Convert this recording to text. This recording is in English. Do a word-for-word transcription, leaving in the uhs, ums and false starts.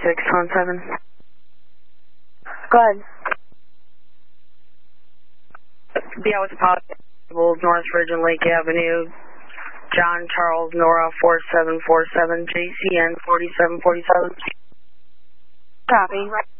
six one seven. Go ahead. Yeah, what's possible? North Virgin Lake Avenue, John Charles Nora four seven four seven, J C N forty-seven forty-seven. Copy.